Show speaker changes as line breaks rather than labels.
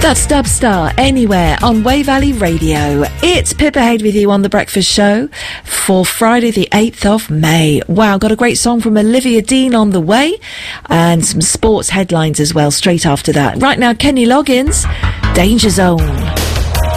That's Dubstar Anywhere on Way Valley Radio. It's Pippa Haid with you on The Breakfast Show for Friday the 8th of May. Wow, got a great song from Olivia Dean on the way and some sports headlines as well straight after that. Right now, Kenny Loggins, Danger Zone.